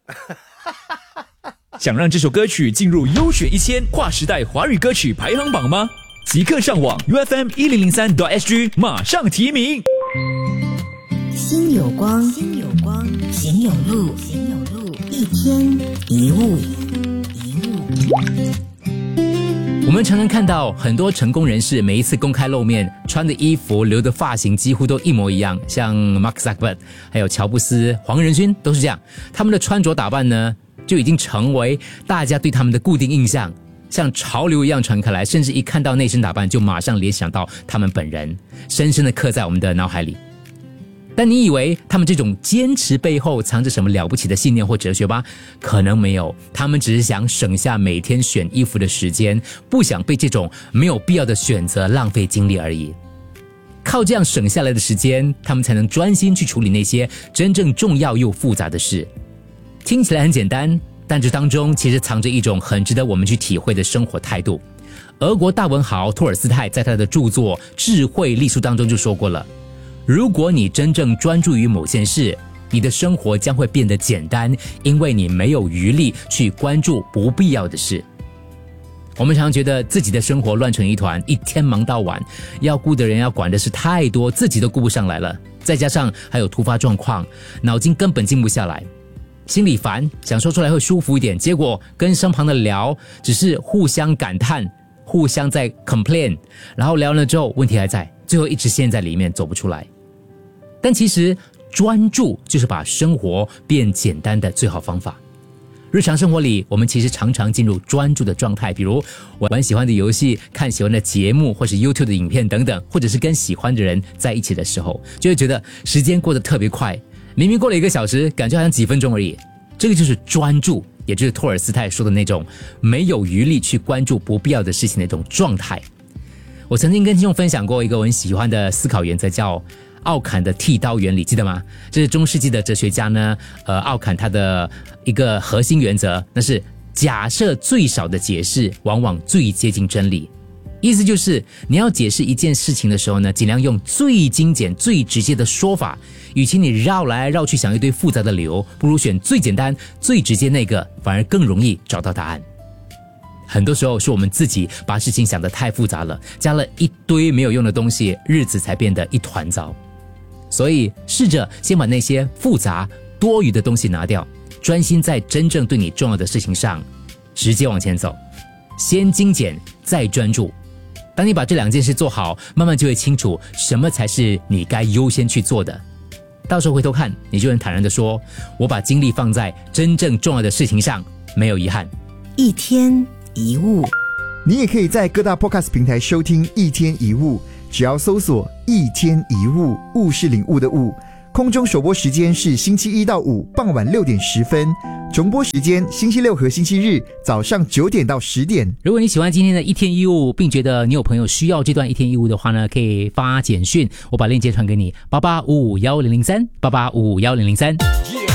想让这首歌曲进入优选1000跨时代华语歌曲排行榜吗？即刻上网 UFM1003.SG 马上提名。 心有光，心有光，行有路，行有路，一天一物，一物。 我们常常看到很多成功人士每一次公开露面，穿的衣服、留的发型几乎都一模一样，像 Mark Zuckerberg 还有乔布斯、黄仁勋都是这样。他们的穿着打扮呢，就已经成为大家对他们的固定印象，像潮流一样传开来，甚至一看到内身打扮就马上联想到他们本人，深深的刻在我们的脑海里。但你以为他们这种坚持背后藏着什么了不起的信念或哲学吗？可能没有，他们只是想省下每天选衣服的时间，不想被这种没有必要的选择浪费精力而已。靠这样省下来的时间，他们才能专心去处理那些真正重要又复杂的事。听起来很简单，但这当中其实藏着一种很值得我们去体会的生活态度。俄国大文豪托尔斯泰在他的著作《智慧力书》当中就说过了，如果你真正专注于某件事，你的生活将会变得简单，因为你没有余力去关注不必要的事。我们常觉得自己的生活乱成一团，一天忙到晚，要顾的人要管的事太多，自己都顾不上来了，再加上还有突发状况，脑筋根本静不下来，心里烦，想说出来会舒服一点，结果跟身旁的聊只是互相感叹，互相在 complain， 然后聊了之后问题还在，最后一直陷在里面走不出来。但其实专注就是把生活变简单的最好方法。日常生活里，我们其实常常进入专注的状态，比如我玩喜欢的游戏、看喜欢的节目，或是 YouTube 的影片等等，或者是跟喜欢的人在一起的时候，就会觉得时间过得特别快，明明过了1个小时，感觉好像几分钟而已。这个就是专注，也就是托尔斯泰说的那种没有余力去关注不必要的事情的一种状态。我曾经跟听众分享过一个我很喜欢的思考原则，叫奥坎的剃刀原理，记得吗？这是中世纪的哲学家呢，奥坎他的一个核心原则，那是假设最少的解释往往最接近真理。意思就是你要解释一件事情的时候呢，尽量用最精简最直接的说法，与其你绕来绕去想一堆复杂的理由，不如选最简单最直接那个，反而更容易找到答案。很多时候是我们自己把事情想得太复杂了，加了一堆没有用的东西，日子才变得一团糟。所以试着先把那些复杂多余的东西拿掉，专心在真正对你重要的事情上，直接往前走。先精简再专注，当你把这2件事做好，慢慢就会清楚什么才是你该优先去做的。到时候回头看，你就能坦然地说，我把精力放在真正重要的事情上，没有遗憾。 一天一物， 你也可以在各大 Podcast 平台收听一天一物，只要搜索一天一物，物是领悟的物。空中首播时间是星期1到5傍晚6点10分，重播时间星期6和星期日早上9点到10点。 如果你喜欢今天的一天一物，并觉得你有朋友需要这段一天一物的话呢，可以发简讯，我把链接传给你，88551003，88551003。